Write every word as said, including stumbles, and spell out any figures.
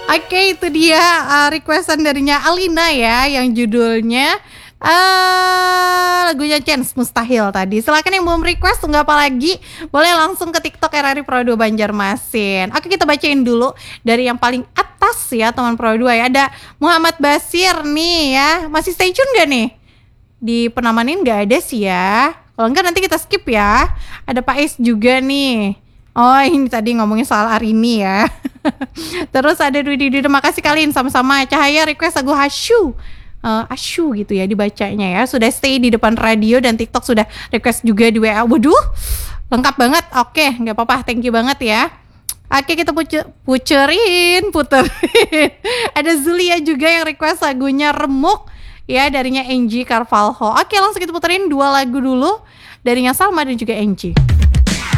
Oke, itu dia uh, requestan darinya Alina ya, yang judulnya uh, lagunya Chance Mustahil tadi. Silakan yang belum request tunggu apa lagi, boleh langsung ke TikTok R R I Pro dua Banjarmasin. Oke, kita bacain dulu dari yang paling atas ya teman Pro dua ya. Ada Muhammad Basir nih ya. Masih stay tune gak nih? Di penamanin gak ada sih ya. Kalau enggak nanti kita skip ya. Ada Pak Is juga nih. Oh, ini tadi ngomongin soal Arini ya. Terus ada Dwi Dwi, terima kasih kalian sama-sama. Cahaya request lagu Hasyu. Uh, Asyu gitu ya dibacanya ya. Sudah stay di depan radio dan TikTok sudah request juga di W A. Waduh, lengkap banget. Oke, nggak apa-apa. Thank you banget ya. Oke, kita puce- pucerin, puterin. Ada Zulia juga yang request lagunya Remuk ya, darinya Angie Carvalho. Oke, langsung kita puterin dua lagu dulu darinya Salma dan juga Angie.